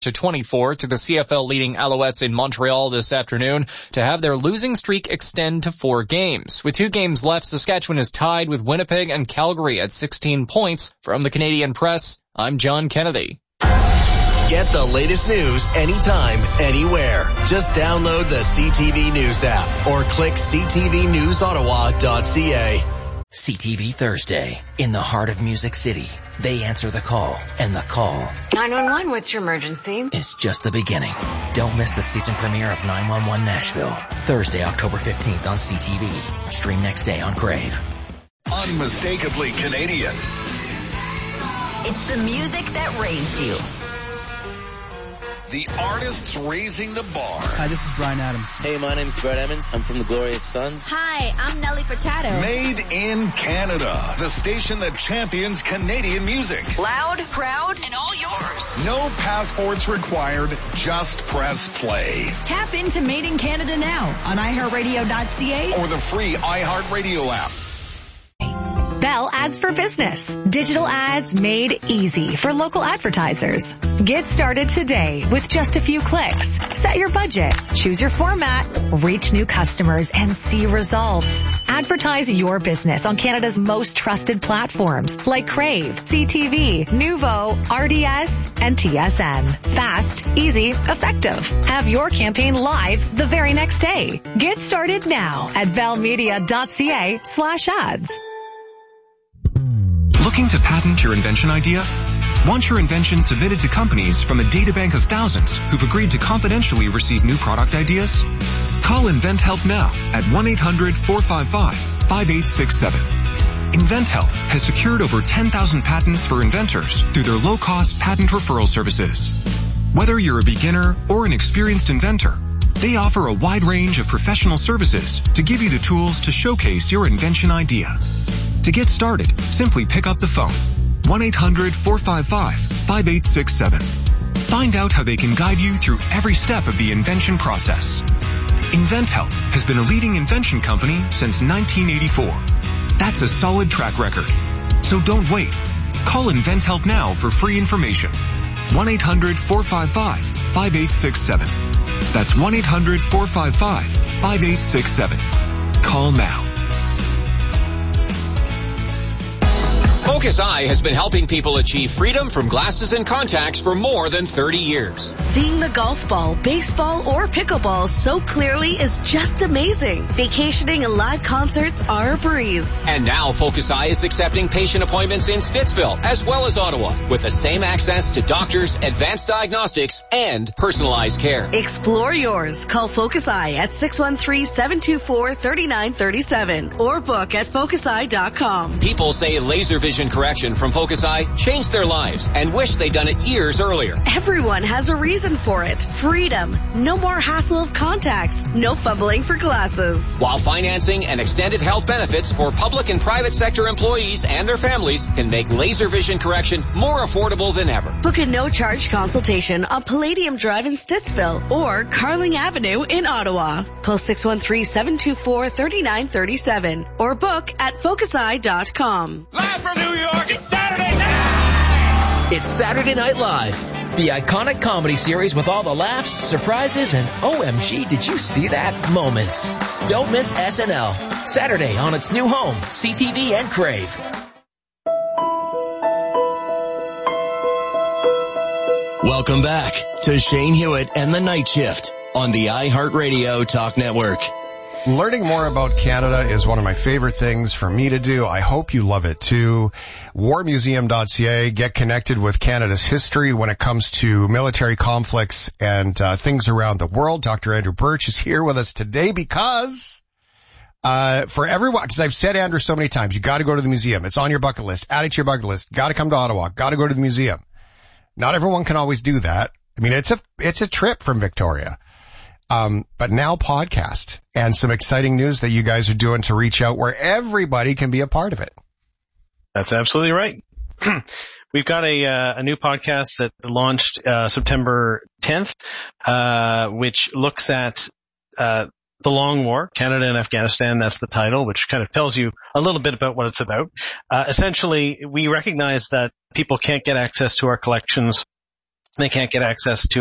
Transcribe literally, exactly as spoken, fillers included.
to twenty-four to the C F L leading Alouettes in Montreal this afternoon to have their losing streak extend to four games. With two games left, Saskatchewan is tied with Winnipeg and Calgary at sixteen points. From the Canadian Press, I'm John Kennedy. Get the latest news anytime, anywhere. Just download the C T V News app or click c t v news ottawa dot c a. C T V Thursday. In the heart of Music City, they answer the call, and the call nine one one, what's your emergency? Is just the beginning. Don't miss the season premiere of nine one one Nashville. Thursday, October fifteenth on C T V. Stream next day on Crave. Unmistakably Canadian. It's the music that raised you. The artists raising the bar. Hi, this is Bryan Adams. Hey, my name's Brett Emmons. I'm from the Glorious Sons. Hi, I'm Nelly Furtado. Made in Canada. The station that champions Canadian music. Loud, proud, and all yours. No passports required. Just press play. Tap into Made in Canada now on i heart radio dot c a or the free iHeartRadio app. Bell Ads for Business. Digital ads made easy for local advertisers. Get started today with just a few clicks. Set your budget, choose your format, reach new customers, and see results. Advertise your business on Canada's most trusted platforms like Crave, C T V, Nuvo, R D S, and T S N. Fast, easy, effective. Have your campaign live the very next day. Get started now at bell media dot c a slash ads. Looking to patent your invention idea? Want your invention submitted to companies from a databank of thousands who've agreed to confidentially receive new product ideas? Call InventHelp now at one eight hundred four five five five eight six seven. InventHelp has secured over ten thousand patents for inventors through their low-cost patent referral services. Whether you're a beginner or an experienced inventor, they offer a wide range of professional services to give you the tools to showcase your invention idea. To get started, simply pick up the phone, one eight hundred four five five five eight six seven. Find out how they can guide you through every step of the invention process. InventHelp has been a leading invention company since nineteen eighty-four. That's a solid track record. So don't wait. Call InventHelp now for free information. one eight hundred four five five five eight six seven. That's one eight hundred four five five five eight six seven. Call now. Focus Eye has been helping people achieve freedom from glasses and contacts for more than thirty years. Seeing the golf ball, baseball, or pickleball so clearly is just amazing. Vacationing and live concerts are a breeze. And now Focus Eye is accepting patient appointments in Stittsville as well as Ottawa with the same access to doctors, advanced diagnostics, and personalized care. Explore yours. Call Focus Eye at six one three, seven two four, three nine three seven or book at focus eye dot com. People say laser vision correction from Focus Eye changed their lives and wish they'd done it years earlier. Everyone has a reason for it. Freedom. No more hassle of contacts. No fumbling for glasses. While financing and extended health benefits for public and private sector employees and their families can make laser vision correction more affordable than ever. Book a no-charge consultation on Palladium Drive in Stittsville or Carling Avenue in Ottawa. Call six one three, seven two four, three nine three seven or book at focus eye dot com. Live from New York, it's Saturday night! It's Saturday Night Live, the iconic comedy series with all the laughs, surprises, and O M G, did you see that moments. Don't miss S N L. Saturday on its new home, C T V and Crave. Welcome back to Shane Hewitt and the Night Shift on the iHeartRadio Talk Network. Learning more about Canada is one of my favorite things for me to do. I hope you love it too. war museum dot c a. Get connected with Canada's history when it comes to military conflicts and uh, things around the world. Doctor Andrew Birch is here with us today because uh for everyone, because I've said, Andrew, so many times, you got to go to the museum. It's on your bucket list. Add it to your bucket list. Got to come to Ottawa. Got to go to the museum. Not everyone can always do that. I mean, it's a it's a trip from Victoria. Um, but now podcast and some exciting news that you guys are doing to reach out where everybody can be a part of it. That's absolutely right. We've got a, uh, a new podcast that launched, uh, September tenth, uh, which looks at, uh, the Long War, Canada and Afghanistan. That's the title, which kind of tells you a little bit about what it's about. Uh, essentially, we recognize that people can't get access to our collections they can't get access to